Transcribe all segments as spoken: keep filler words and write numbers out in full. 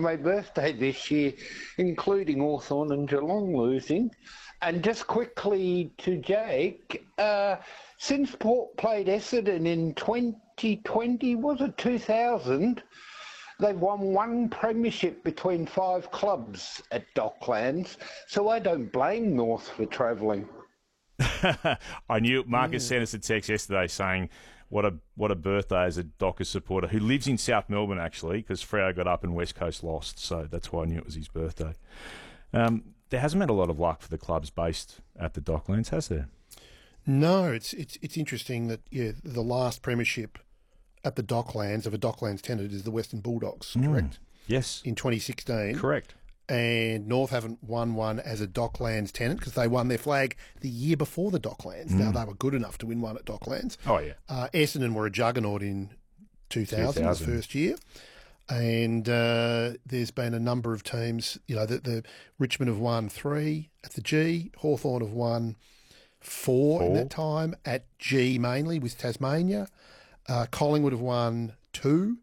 for my birthday this year, including Hawthorn and Geelong losing. And just quickly to Jake, uh, since Port played Essendon in twenty twenty, was it two thousand, they've won one premiership between five clubs at Docklands, so I don't blame North for travelling. I knew Marcus mm. sent us a text yesterday saying what a what a birthday as a Dockers supporter who lives in South Melbourne, actually, because Freo got up and West Coast lost, so that's why I knew it was his birthday. Um, there hasn't been a lot of luck for the clubs based at the Docklands, has there? No, it's it's it's interesting that yeah, the last premiership at the Docklands of a Docklands tenant is the Western Bulldogs, mm. correct? Yes. In twenty sixteen. Correct. And North haven't won one as a Docklands tenant because they won their flag the year before the Docklands. Mm. Now, they were good enough to win one at Docklands. Oh, yeah. Uh, Essendon were a juggernaut in two thousand, two thousand. The first year. And uh, there's been a number of teams, you know, the, the Richmond have won three at the G, Hawthorn have won four, four in that time, at G mainly with Tasmania. Uh, Collingwood have won two.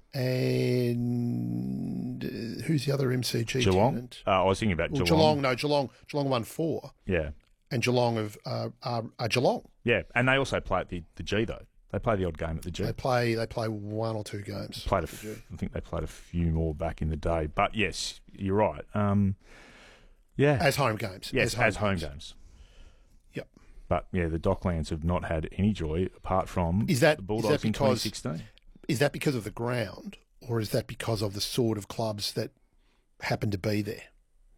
And uh, who's the other M C G Geelong? tenant? Uh, I was thinking about well, Geelong. Geelong. No, Geelong. Geelong won four. Yeah. And Geelong have uh, are, are Geelong. Yeah, and they also play at the, the G, though. They play the odd game at the G. They play They play one or two games. Played a f- I think they played a few more back in the day. But, yes, you're right. Um, yeah. As home games. Yes, as home, as home games. games. Yep. But, yeah, the Docklands have not had any joy apart from is that, the Bulldogs is that in because, twenty sixteen. Is that because of the ground, or is that because of the sort of clubs that happen to be there?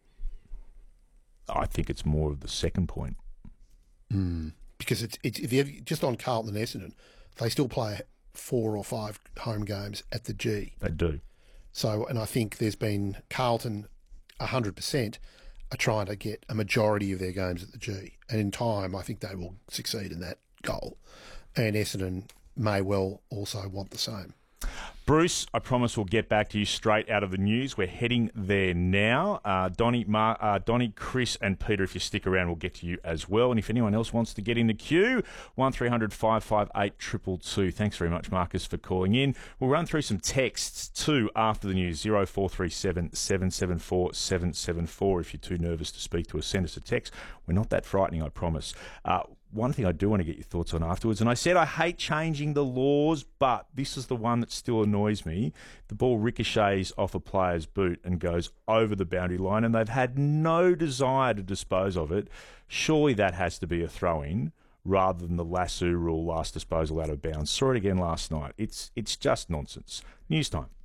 I think it's more of the second point. Mm. Because it's, it's if you have, just on Carlton and Essendon, they still play four or five home games at the G. They do. So, and I think there's been Carlton one hundred percent are trying to get a majority of their games at the G. And in time, I think they will succeed in that goal. And Essendon may well also want the same. Bruce, I promise we'll get back to you straight out of the news. We're heading there now. Uh, Donnie, Mar- uh, Donnie, Chris and Peter, if you stick around, we'll get to you as well. And if anyone else wants to get in the queue, one three hundred five five eight two two two. Thanks very much, Marcus, for calling in. We'll run through some texts too after the news. zero four three seven seven seven four seven seven four. If you're too nervous to speak to us, send us a text. We're not that frightening, I promise. Uh, One thing I do want to get your thoughts on afterwards, and I said I hate changing the laws, but this is the one that still annoys me. The ball ricochets off a player's boot and goes over the boundary line, and they've had no desire to dispose of it. Surely that has to be a throw-in rather than the lasso rule, last disposal out of bounds. Saw it again last night. It's it's just nonsense. News time.